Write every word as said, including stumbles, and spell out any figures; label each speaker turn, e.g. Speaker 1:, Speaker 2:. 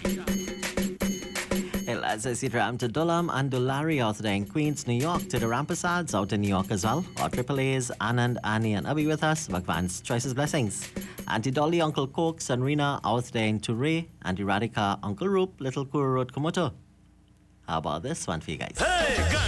Speaker 1: Let's say Ram to Dulham and Dulari out there in Queens, New York, to the Rampasads out in New York as well. Our Triple A's, Anand, Annie, and Abby with us. Bhagwan's Choices Blessings. Auntie Dolly, Uncle Cokes, and Rena out there in Ture. Auntie Radhika, Uncle Roop, Little Kuru Road Komoto. How about this one for you guys?
Speaker 2: Hey,